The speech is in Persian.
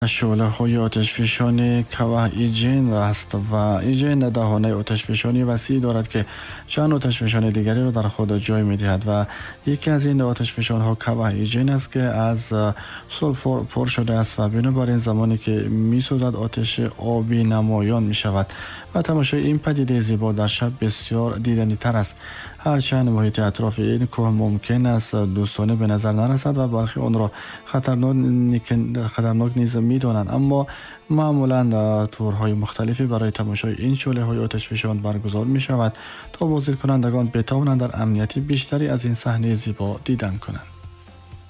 شعله‌های آتشفشانی کوه ایجین است و ایجین دهانه آتشفشانی وسیع دارد که چند آتشفشان دیگری را در خود جای می‌دهد و یکی از این آتشفشان‌ها کوه ایجین است که از سولفور پر شده است و بنابراین زمانی که می‌سوزد آتش آبی نمایان می‌شود و تماشای این پدیده زیبا در شب بسیار دیدنی‌تر است. هرچند محیط اطراف این کوه ممکن است دوستانه به نظر نرسد و برخی آن را خطرناک نیز می‌دانند، اما معمولاً تورهای مختلفی برای تماشای این شعله‌های آتشفشان برگزار می‌شود تا بازدید کنندگان بتوانند در امنیت بیشتری از این صحنه زیبا دیدن کنند.